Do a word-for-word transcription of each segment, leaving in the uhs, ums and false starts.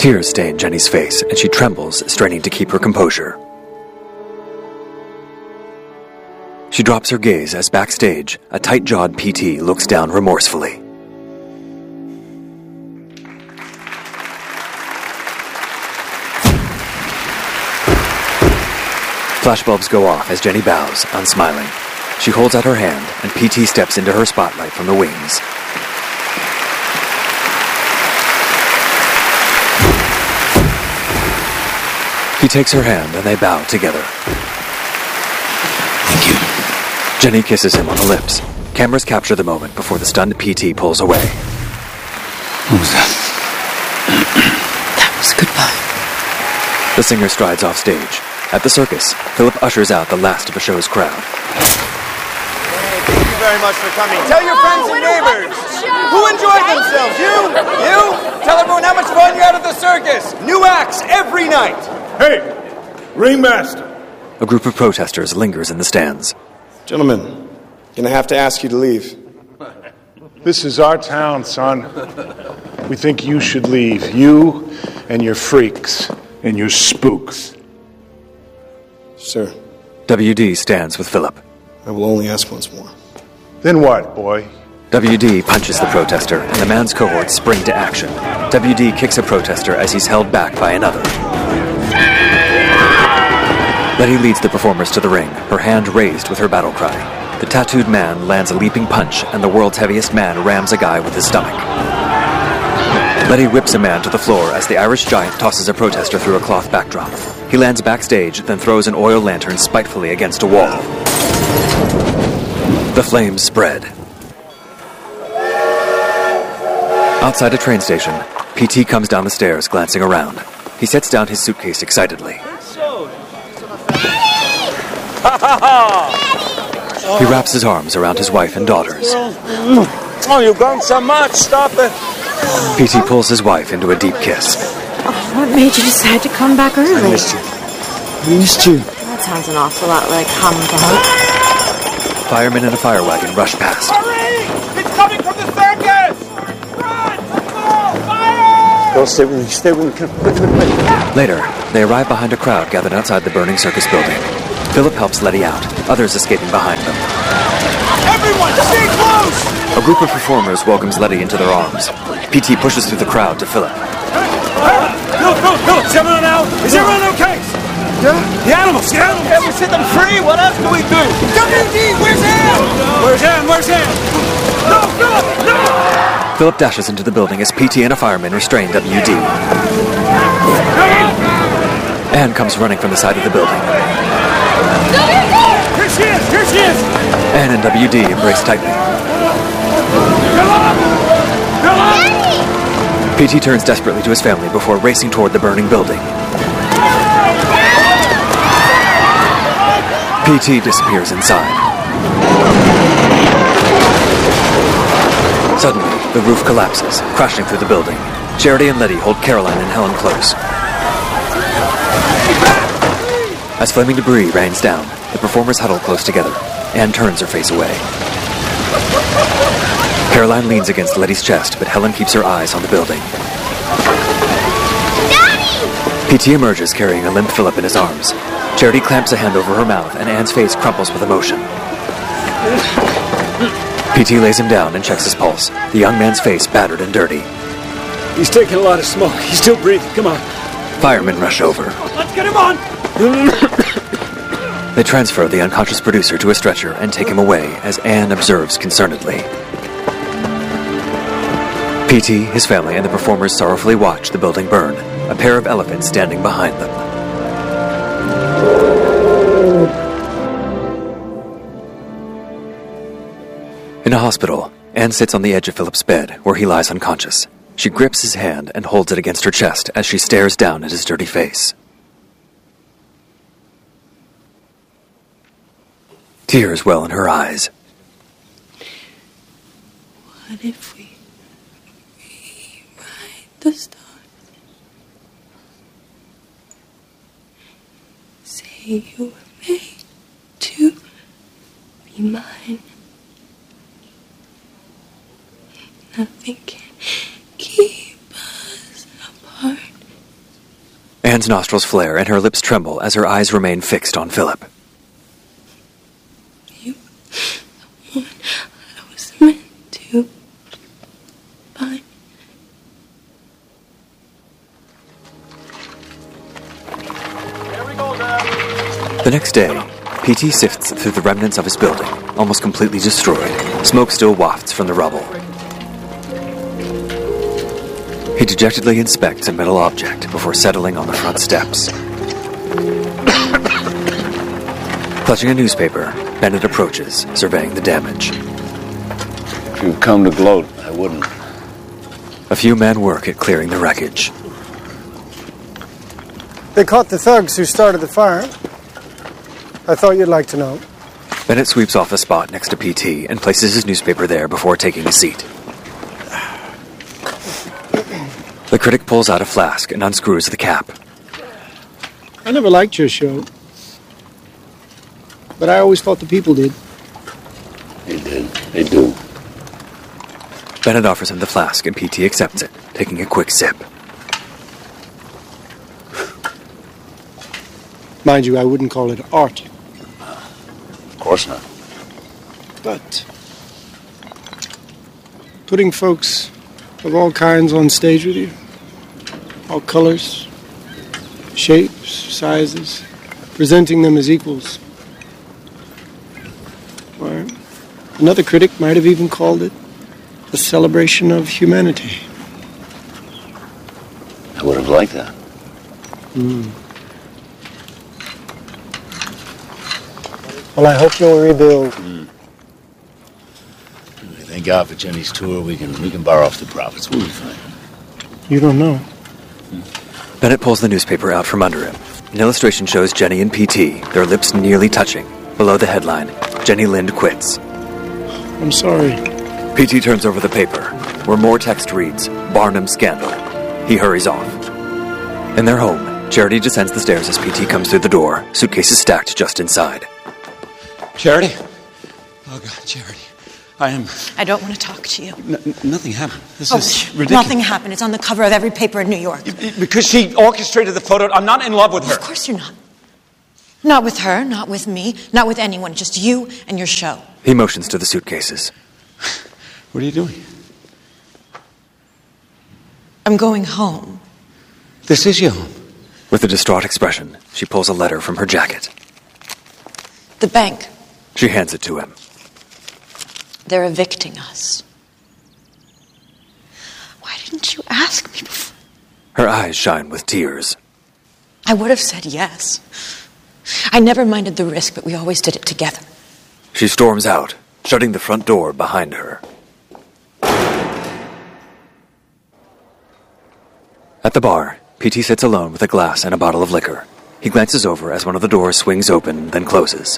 Tears stain Jenny's face, and she trembles, straining to keep her composure. She drops her gaze as backstage, a tight-jawed P T looks down remorsefully. Flashbulbs go off as Jenny bows, unsmiling. She holds out her hand, and P T steps into her spotlight from the wings. He takes her hand, and they bow together. Thank you. Jenny kisses him on the lips. Cameras capture the moment before the stunned P T pulls away. What was that? That was goodbye. The singer strides off stage. At the circus, Philip ushers out the last of the show's crowd. Hey, thank you very much for coming. Tell your friends and neighbors. Who enjoyed themselves? You? You? Tell everyone how much fun you had at the circus. New acts every night. Hey, Ringmaster. A group of protesters lingers in the stands. Gentlemen, gonna have to ask you to leave. This is our town, son. We think you should leave. You and your freaks and your spooks. Sir. W D stands with Philip. I will only ask once more. Then what, boy? W D punches the protester, and the man's cohorts spring to action. W D kicks a protester as he's held back by another. Letty leads the performers to the ring, her hand raised with her battle cry. The tattooed man lands a leaping punch, and the world's heaviest man rams a guy with his stomach. Letty whips a man to the floor as the Irish giant tosses a protester through a cloth backdrop. He lands backstage, then throws an oil lantern spitefully against a wall. The flames spread. Outside a train station, P T comes down the stairs, glancing around. He sets down his suitcase excitedly. He wraps his arms around his wife and daughters. Oh, you've gone so much. Stop it. P T pulls his wife into a deep kiss. Oh, what made you decide to come back early? I missed you. I missed you. That sounds an awful lot like humbug. Firemen in a fire wagon rush past. Hurry! It's coming from the circus! Run! Go! Fire! Go stay with me. Stay with me. Come, quick, quick, quick. Later, they arrive behind a crowd gathered outside the burning circus building. Philip helps Letty out, others escaping behind them. Everyone, stay close! A group of performers welcomes Letty into their arms. P T pushes through the crowd to Philip. Philip, Philip, Philip, is everyone out? Is everyone okay? Yeah? The animals, the animals! Yeah, we set them free! What else do we do? W D, where's Ann? Where's Ann? Where's Ann? No, Philip, no! Philip dashes into the building as P T and a fireman restrain W D. Anne comes running from the side of the building. Here she is! Here she is! Anne and W D embrace tightly. Philip! Philip! P T turns desperately to his family before racing toward the burning building. P T disappears inside. Suddenly, the roof collapses, crashing through the building. Charity and Letty hold Caroline and Helen close. As flaming debris rains down, the performers huddle close together. Anne turns her face away. Caroline leans against Letty's chest, but Helen keeps her eyes on the building. Daddy! P T emerges carrying a limp Philip in his arms. Charity clamps a hand over her mouth, and Anne's face crumples with emotion. P T lays him down and checks his pulse, the young man's face battered and dirty. He's taking a lot of smoke. He's still breathing. Come on. Firemen rush over. Let's get him on! They transfer the unconscious producer to a stretcher and take him away as Anne observes concernedly. P T, his family, and the performers sorrowfully watch the building burn, a pair of elephants standing behind them. In a hospital, Anne sits on the edge of Philip's bed, where he lies unconscious. She grips his hand and holds it against her chest as she stares down at his dirty face. Tears well in her eyes. What if we rewrite the stars? Say you were made to be mine. Nothing can keep us apart. Anne's nostrils flare and her lips tremble as her eyes remain fixed on Philip. You, the one I was meant to find. The next day, P T sifts through the remnants of his building, almost completely destroyed. Smoke still wafts from the rubble. He dejectedly inspects a metal object before settling on the front steps. Clutching a newspaper, Bennett approaches, surveying the damage. If you've come to gloat, I wouldn't. A few men work at clearing the wreckage. They caught the thugs who started the fire. I thought you'd like to know. Bennett sweeps off a spot next to P T and places his newspaper there before taking a seat. The critic pulls out a flask and unscrews the cap. I never liked your show. But I always thought the people did. They did. They do. Bennett offers him the flask and P T accepts it, taking a quick sip. Mind you, I wouldn't call it art. Of course not. But putting folks of all kinds on stage with you, all colors, shapes, sizes, presenting them as equals. Or another critic might have even called it a celebration of humanity. I would have liked that. Mm. Well, I hope you'll rebuild. Mm. Thank God for Jenny's tour. We can we can borrow off the profits. We'll be fine. You don't know. Bennett pulls the newspaper out from under him. An illustration shows Jenny and P T, their lips nearly touching. Below the headline, Jenny Lind quits. I'm sorry. P T turns over the paper, where more text reads, Barnum scandal. He hurries off. In their home, Charity descends the stairs as P T comes through the door, suitcases stacked just inside. Charity? Oh, God, Charity. I am... I don't want to talk to you. N- nothing happened. This oh, is ridiculous. Nothing happened. It's on the cover of every paper in New York. Because she orchestrated the photo. I'm not in love with her. Of course you're not. Not with her, not with me, not with anyone. Just you and your show. He motions to the suitcases. What are you doing? I'm going home. This is your home. With a distraught expression, she pulls a letter from her jacket. The bank. She hands it to him. They're evicting us. Why didn't you ask me before? Her eyes shine with tears. I would have said yes. I never minded the risk, but we always did it together. She storms out, shutting the front door behind her. At the bar, P T sits alone with a glass and a bottle of liquor. He glances over as one of the doors swings open, then closes.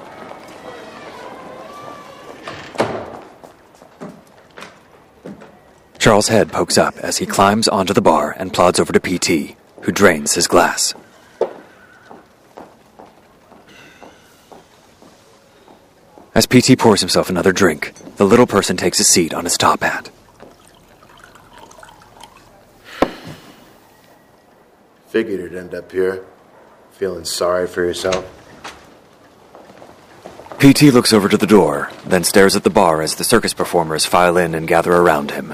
Charles' head pokes up as he climbs onto the bar and plods over to P T, who drains his glass. As P T pours himself another drink, the little person takes a seat on his top hat. Figured you'd end up here, feeling sorry for yourself. P T looks over to the door, then stares at the bar as the circus performers file in and gather around him.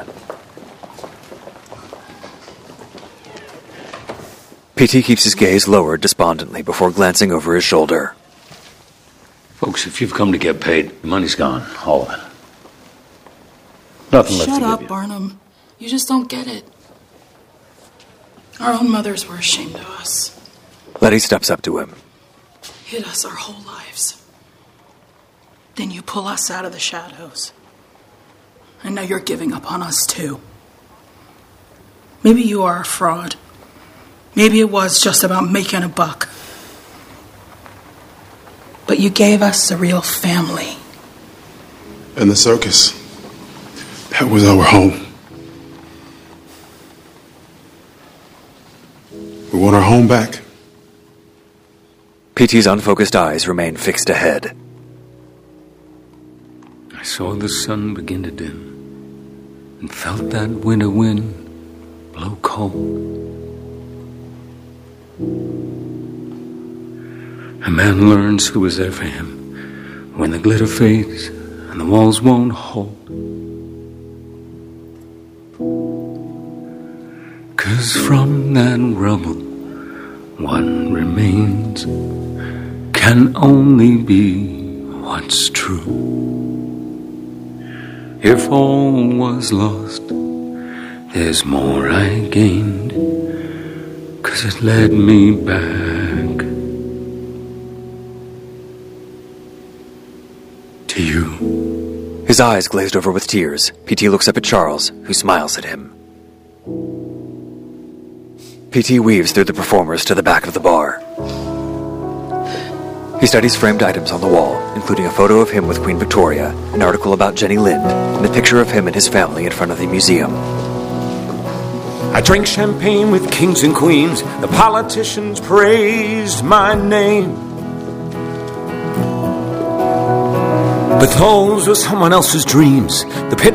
P T keeps his gaze lowered despondently before glancing over his shoulder. Folks, if you've come to get paid, the money's gone. All of it. Nothing left to Shut give up, you. Barnum. You just don't get it. Our own mothers were ashamed of us. Letty steps up to him. Hid us our whole lives. Then you pull us out of the shadows. And now you're giving up on us, too. Maybe you are a fraud. Maybe it was just about making a buck. But you gave us a real family. And the circus. That was our home. We want our home back. P T's unfocused eyes remain fixed ahead. I saw the sun begin to dim and felt that winter wind blow cold. A man learns who is there for him when the glitter fades and the walls won't hold. 'Cause from that rubble what remains can only be what's true. If all was lost, there's more I gained, 'cause it led me back to you. His eyes glazed over with tears. P T looks up at Charles, who smiles at him. P T weaves through the performers to the back of the bar. He studies framed items on the wall, including a photo of him with Queen Victoria, an article about Jenny Lind, and a picture of him and his family in front of the museum. I drank champagne with kings and queens. The politicians praised my name. But those were someone else's dreams. The pit